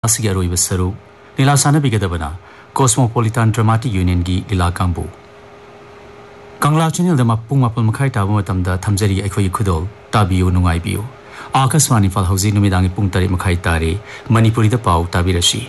असगी अरोइब सरू लीला सानबिगदबना cosmopolitan dramatic union की लीला कांबू कंगला channel the मपुंग मपल मखाई Tabo मतमदा थमजरी अखोई खुदोल ताबियो नुंगाइबियो आकाशवाणी फाल हौजी नुमिदांगी पुंग 3 मखाई तारे मणिपुरी द पाउ ताबिरसी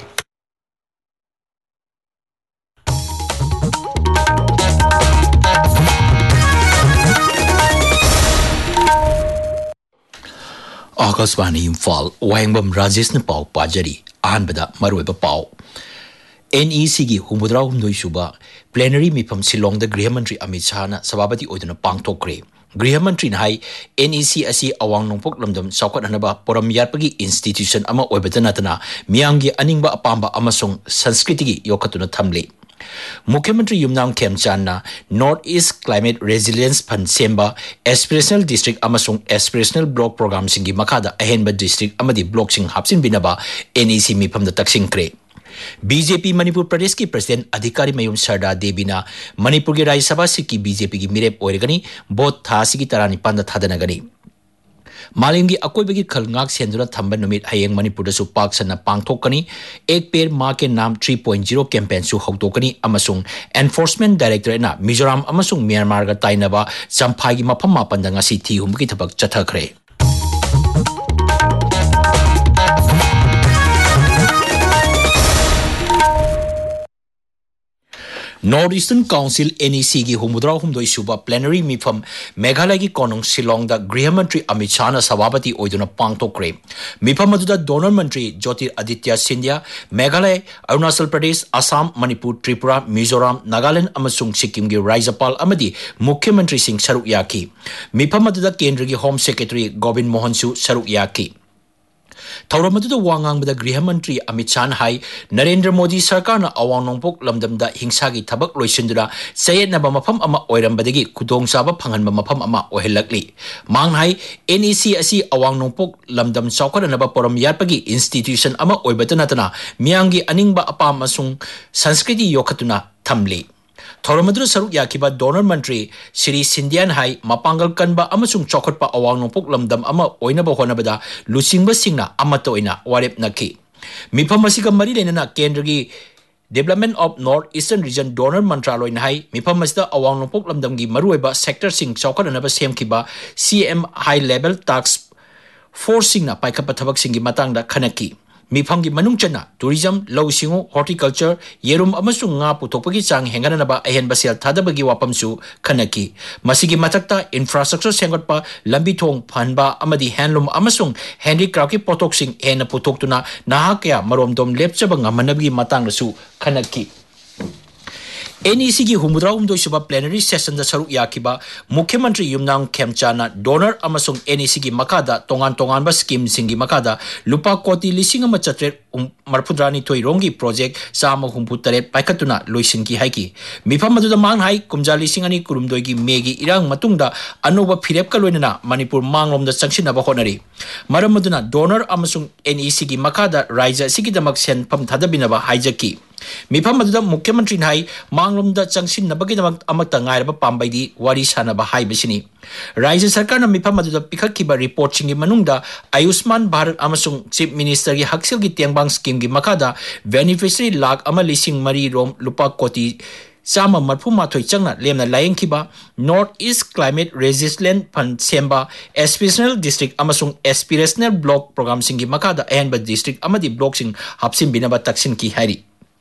आकाशवाणी इम्फाल वायंगबम राजेश ने पाव पाजरी अहनबदा मरुएबा पाव NEC की हुमुद्रा हुमदोई सुबा प्लेनरी मिफम सिलोंग द गृह मंत्री अमित शाह ना सभापति ओदना पांगथोक्रे गृह मंत्री नाई NEC असी अवांग नोंपोक लमदम साउकत हनबा पोरम यारपगी इंस्टीट्यूशन अमा ओइबदा नतना मियांगी अनिंगबा अपांबा अमसोंग संस्कृति की योखतुना थमले मुख्यमंत्री युमनांग खेमचान north east climate resilience fund Semba aspirational district अमसोंग aspirational block programme सिंगी मखादा अहेनबा district अमदी block Singh हापसिन बिनबा NEC मिफम the तक्सिंक्रे BJP Manipur प्रदेश की प्रेसिडेंट अधिकारी मयूम सरदा देवीना मणिपुर के राज्यसभा सीट की बीजेपी की मिरेप ओइरगनी बोत थासी की तरानी पंद थादनगनी मालिंगी अकोइबगी खलंगाक सेंदुना थंबन नुमित हयेंग मणिपुर दसु पाक सन्ना पांगथोकनी एक पेड़ मां के नाम 3.0 कैंपेन सु हौतोकनी अमसुंग एनफोर्समेंट डायरेक्टर ना मिजोराम अमसुंग म्यांमार गा ताइनबा जंफागी मफम मापन दंगा सी थी हुमकी थबक चथखरे नॉर्थ ईस्टर्न काउंसिल NEC की हुमुद्रा हुमदोई सुबा प्लेनरी मिफम मेघालय की कोनोंग शिलोंग द गृह मंत्री अमित शाह सभापति ओइदुना पांगथोक्रे मिफम अदुदा डोनर मंत्री ज्योतिरादित्य सिंधिया मेघालय अरुणाचल प्रदेश असम मणिपुर त्रिपुरा मिजोराम नागालैंड अमसुंग सिक्किम की राज्यपाल अमदी मुख्यमंत्री सिंह सरुक याकी मिफम अदुदा केंद्र की होम सेक्रेटरी गोविंद मोहन सु सरुक याकी थौरम अदुदा वांगांगबदा गृह मंत्री अमित शाह हाई नरेंद्र मोदी सरकार ना अवांग नोंपोक लमदमदा हिंसा की थबक लोइसिंदुना सयेतनबा मफम अमा ओइरंबदगी खुदोंचाबा फंगनबा मफम अमा ओहेलकली मांग हाई NEC असी अवांग नोंपोक लमदम चौखरनबा पोरम यारपगी इंस्टीट्यूशन अमा ओइबतनतना मियांगी अनिंगबा अपाम अमसुंग संस्कृति योखतुना थमली थौरमदुर सरुक याखिबा डोनर मंत्री श्री सिंधियान हाई मपांगल कनबा अमसुंग चौखटपा अवांग नोंपोक लमदम अमा ओइनबा होनबदा लुसिंगबा सिंगना अमतो ओइना वारेप नखी मिफम असिगा मरी लेनना केंद्र की development of north eastern region donor मंत्रालय हाई मिफम असिदा अवांग नोंपोक लमदम की मरुएबा सेक्टर सिंग चौखटनबा सेमखिबा CM high level task force सिंगना पाइखपा थबक सिंगी मतंगदा खनकी मिफम की मनुंग चना टूरिज्म लौ सिंगो हॉर्टिकल्चर येरुम अमसुंग nga पुथोपगी चांग हेंगननबा अहेनबा सेल थादबगी वापमसु खनकी मसिगी मथक्ता इंफ्रास्ट्रक्चर सेंगटपा लंबी थोंग फनबा अमदी हैंडलूम अमसुंग हैंडीक्राफ्ट की पोथोक्सिंग हेन पुथोक्तुना नाहाकया मरोमदोम लेपचबा ngamnabgi matangdasu खनकी NEC की हुमुद्रा हुमदोई सुबा प्लेनरी सेशन द सरुक याखिबा मुख्यमंत्री युमनांग खेमचाना डोनर अमसुंग NEC की मकादा तोंगान तोंगान बा स्कीम सिंगी मकादा लुपा कोटी लिसिंग अमा चत्रे मरफुद्रानी थोइरोंगी प्रोजेक्ट साम हुमपु तरे पाइखतुना लोइसिन की हाइकी मिफम मदुदा मांग हाई कुमजा लिसिंग अनि कुरुमदोई की मेगी इरांग मतुंगदा अनोबा फिरेप का लोइनना मणिपुर मांगलोम द संगसिनबा होनरी मरम मदुना डोनर अमसुंग NEC की मकादा राज्य सिगी दमक सेन फम थादबिनबा हाइजकी मिफम मदुदा मुख्यमंत्री नाई मांगलोम द संगसिनबगी दमक अमक तंगायरबा पांबाइदी वारी सानबा हाइबसिनी राज्य सरकार न मिफम मदुदा पिखकिबा report सिंगी मनुंगदा Ayushman Bharat अमसुंग chief minister की हक्सेल की तेंगबांग स्कीम की मकादा बेनिफिशियरी लाख अमा लिसिंग मरी रोम लुपा कोटी Chama मरफु माथोई चंगना Lemna लायंखिबा north east climate resilient fund Semba aspirational district अमसुंग aspirational block programme सिंगी मकादा अहनबा district अमदी block सिंग हापसिन बिनबा तक्सिन की हैरी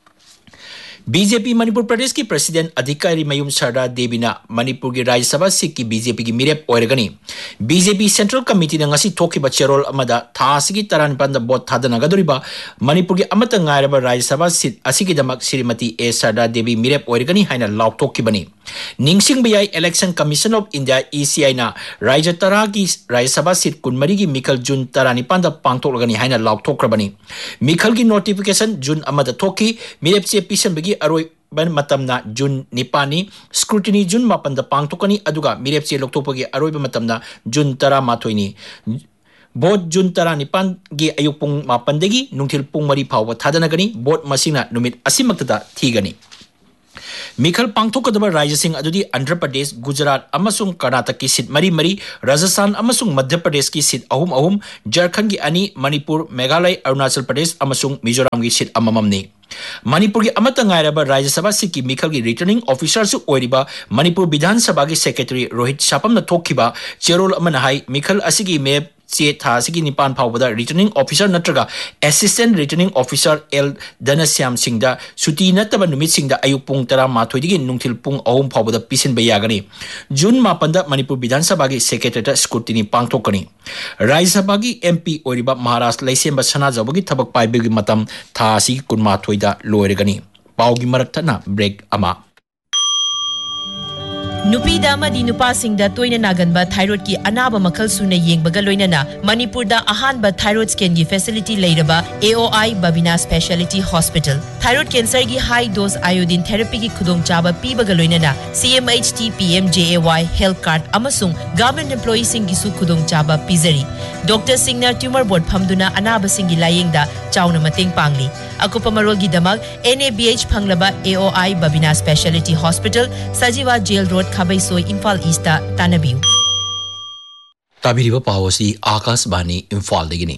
बीजेपी मणिपुर प्रदेश की प्रेसिडेंट अधिकारी मयूम सरदा देवीना मणिपुर की राज्यसभा सीट की बीजेपी की मिरेप ओइरगनी बीजेपी सेंट्रल कमिटी ने ngasi थोखिबा चेरोल अमदा थासिगी तरानिपान द बोट थादनगदोरिबा मणिपुर की अमत ngairaba राज्यसभा सीट असिगी दमक श्रीमती ए सरदा देवी मिरेप ओइरगनी हाइना लाउथोखिबनी निंगसिंग बियाई election commission of India ECI ना राज्य तरा की राज्यसभा सीट कुनमरी की मिखल जून तरानिपान द पांगथोकलगनी हाइना लाउथोखरबनी मिखल की नोटिफिकेशन जून अमदा थोखी मिरेप से पिसनबगी अरोई बन मतमना जून निपानी स्क्रूटिनी जून मापन द पांगथोकनी अदुगा मिरेप से लोकथोपगी अरोई मतमना जून तरा माथोइनी बोट जून तरा निपान की अयुक पुंग मापन देगी नुंथिल पुंग मरी फाव थादनगनी बोट मसिना नुमित असिमक्तदा थीगनी मिखल पांगथोकदब राज्यसिंग अदुदी आंध्र प्रदेश गुजरात अमसुंग कर्नाटक की सीट मरी मरी राजस्थान अमसुंग मध्य प्रदेश की सीट अहुम अहुम झारखंड की अनि मणिपुर मेघालय अरुणाचल प्रदेश अमसुंग मिजोरम की सीट अमममनी मणिपुर की अमत गायरब राज्यसभा सीट की मिखल की रिटर्निंग ऑफिसर सु ओइरिबा मणिपुर विधानसभा की सेक्रेटरी रोहित शापम थोखिबा चेरोल अमन हाई मिखल असिगी मेप चे था सिगी निपान फावबदा returning officer नत्रगा assistant returning officer L Dhanshyam Singh सुटी नतब नुमित सिंह अयुक पुंग 13 नुंथिल पुंग 3 फावबदा पिसिन बयागनी जून 9 मणिपुर विधानसभा की सेक्रेटरी स्क्रूटिनी पांगथोकनी राज्यसभा की एमपी ओरिबा महाराष्ट्र लैसेंब सनाजब की थबक पाइबगी मतम था सिगी 19 लोयरगनी पाउगी मरक्तना ब्रेक अमा नुपीदा मदी नुपासिंगदा तोइना नागनबा थाइरोइड की अनाब मखल सुने येंगबगा लोइनना मणिपुरदा अहानबा थाइरोइड स्कैन की facility लेरबा AOI Babina speciality hospital thyroid cancer की हाई डोज आयोडीन थेरेपी की खुदोंग चाबा पीबगा लोइनना CMHT PMJAY health card अमसुंग government employee सिंग की सु खुदोंग चाबा पीजरी डॉक्टर सिंगना ट्यूमर बोर्ड फमदुना अनाब सिंगी लायेंगदा चाउना मतेंग पांगली अकुपा मरोल की दमक NABH फंगलबा AOI Babina speciality hospital सजीवा jail road खाबैसोई Imphal ईस्टा तानबियु ताबिरिबा पावसी Akashvani Imphal देगिनी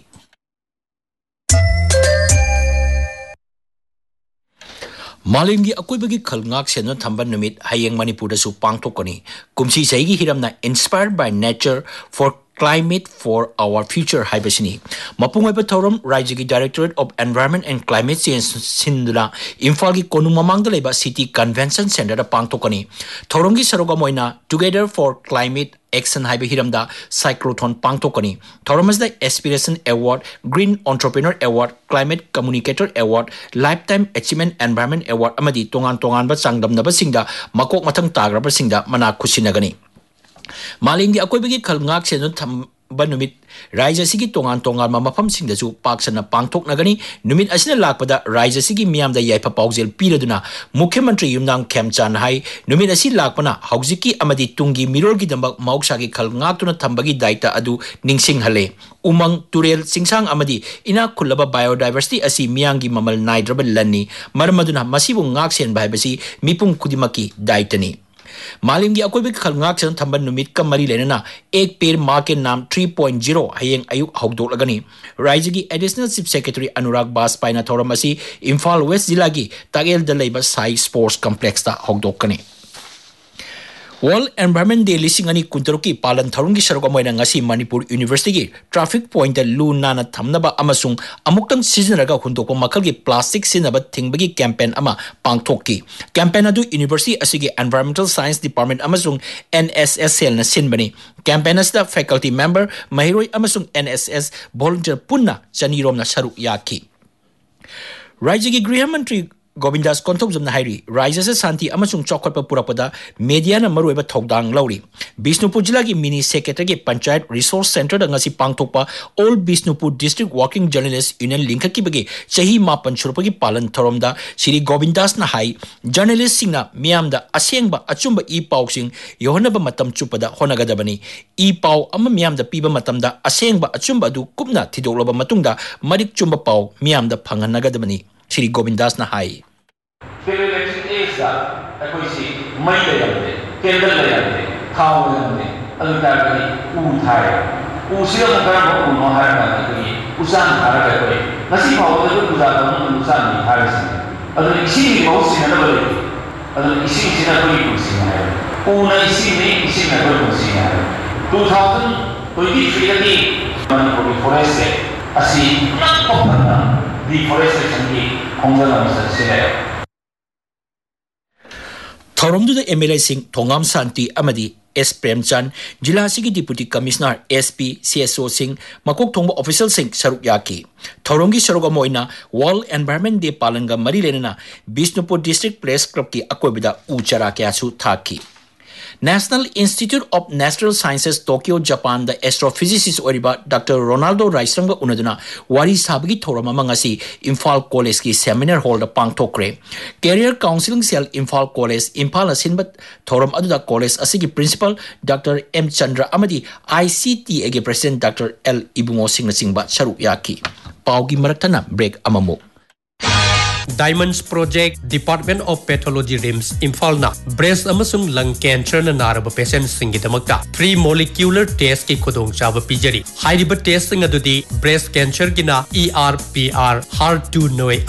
मालिंगी अकोइबगी खलंगाक सेनो थंबन नुमित हयेंग मणिपुर दसु पांगथोकनी Kumsi सहीगी हिरमना inspired by nature for Climate for our future हाइबसिनी मपुंग ओइबा थौरम राज्य की directorate of environment and climate change सिंदुना Imphal की कोनु ममांग लेबा सिटी कन्वेंशन सेंटर दा पांगथोकनी थौरम की सरोगा Moina together for climate action highway हिरमदा cyclothon पांगथोकनी थौरमसदा aspiration award green entrepreneur award climate communicator award life time achievement environment award अमदी तोंगान तोंगानबा चांगदमनबा सिंगदा मकोक मथंग ताग्रबा सिंगदा मना खुसिनगनी मालिंगी अकोइबगी खलंगाक सेनो थंबा नुमित राज्य सिगी तोंगान तोंगान मफम सिंगदसु पाक्सना पांगथोकनगनी नुमित असिना लाकपदा राज्य सिगी मियामदा याइफा पाउजेल पीरदुना मुख्यमंत्री युमनांग खेमचान हाई नुमित असि लाकपना हौजिकी अमदी तुंगी मिरोलगी दंबक मौसागी खलंगाक्तुना थंबगी दायित्व अदु निंगसिंग हले उमंग तुरेल सिंगसांग अमदी इना खुल्लबा बायोडाइवर्सिटी असि मियांगी ममल नाइद्रब लन्नी मरमदुना मसिबु ngaksien बाइबसी मिपुंग खुदिमकी दायित्वनी मालिम की अकोइबे खलंगाक सन थंबन नुमित का मरी लेना एक पेड़ मां के नाम 3.0 हयेंग अयुक हौदोलगनी राज्य की एडिशनल चीफ सेक्रेटरी अनुराग बाजपाईना थौरम असि इम्फाल वेस्ट जिला की तागेल द लेबा साई स्पोर्ट्स कॉम्प्लेक्स ता हौदोकनी वर्ल्ड एनवायरनमेंट डे लिसिंग अनि कुंतरुकी पालन थरुंगी सरोग मोइना ngasi मणिपुर यूनिवर्सिटी की ट्रैफिक पॉइंट लू नाना थमनबा अमसुंग अमुक्तंग सिजनरगा हुंदोको मखल की प्लास्टिक सिनबा थिंगबगी कैंपेन अमा पांगथोकी कैंपेन अदु university असिगी environmental science department अमसुंग NSSL न सिनबनी campaign असदा faculty member महिरोय अमसुंग NSS volunteer पुन्ना चनीरोमना सरुक याकी राज्य की गृह मंत्री गोविंदास कोंथोजम हाइरी राज्य से शांति अमसुंग चौखटप पुरपदा मीडिया न मरुएबा थौदांग लौरी बिष्णुपुर जिला की मिनी सेक्रेटरी की panchayat resource centre the ngasi पांगथोकपा all Bishnupur district working journalist union link की बगे चही 9 सुरपगी पालन थरोमदा श्री गोविंदास न हाई जर्नलिस्ट सिंगना मियामदा असेंगबा अचुंबा ई पाउसिंग योहनबा मतम चुपदा होनगदबनी ई पाउ अम मियामदा पीबा मतमदा असेंगबा अचुंबा दु कुपना थिदोलबा मतुंगदा मरिक चुंबा पाउ मियामदा फंगनगदबनी श्री गोविंदास न हाई मई लेते कैंडल लेते खाओ लेते अलगाड़ी उठाए उसी को करना उन्होंने हर बात करी उसान हर बात करी नसी पाओ तो पूजा करना उसान नहीं हर सिंह अगर इसी बहुत सी नंबर लेते अगर इसी ना कोई कुछ है उन्हें इसी ना कोई कुछ है 2023 की मणिपुर फॉरेस्ट असी ओपन डिफॉरेस्टेशन की होंगलम से है थौरमदुदा MLA सिंह थोंगाम शांति अमदी S प्रेमचंद जिला की deputy commissioner SP CSO Singh मकोक थोंबा official Singh सरुक याकी थौरंगी सरुक मोइना वर्ल्ड एनवायरनमेंट डे पालनगा मरी लेना बिष्णुपुर डिस्ट्रिक्ट प्रेस क्लब की अकोबिदा उचरा क्यासु थाकी national institute of natural sciences Tokyo Japan the astrophysicist ओरिबा doctor Ronaldo राइसरंग उनदुना वारी साबगी थोरम मंगसी इम्फाल कॉलेज की seminar hall the पांगथोक्रे career counselling cell Imphal college Imphal असिनबत theorem अदुदा college असिगी principal doctor M Chandra अमदी ICTA के president doctor L Ibungo Singh सिंगबा सरुक याकी पाउगी मरक्तना break अममो Diamonds Project Department of Pathology RIMS Imphal na breast amasung lung cancer na naraba patient singidamakta free molecular test ki khodong chaba pijari hairiba test singa dudi breast cancer gina ERPR HER2 noi